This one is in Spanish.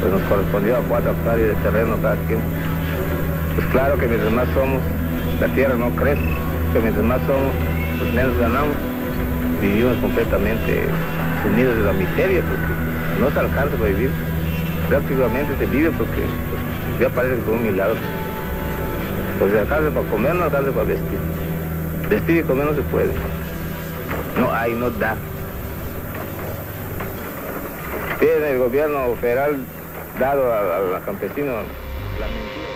pues nos correspondió a 4 hectáreas de terreno cada quien. Pues claro que mientras más somos, la tierra no crece, que mientras más somos, pues menos ganamos. Vivimos completamente sumidos de la miseria, porque no se alcanza para vivir. Prácticamente se vive porque pues, ya parece que fue un milagro. Pues alcanza para comer, no alcanza para vestir. Vestir y comer no se puede. No hay, no da. Tiene el gobierno federal dado al campesino la mentira.